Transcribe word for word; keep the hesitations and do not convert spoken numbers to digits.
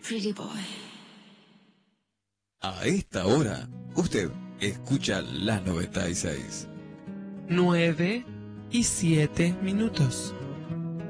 Pretty boy. A esta hora, usted escucha la noventa y seis. Nueve y siete minutos.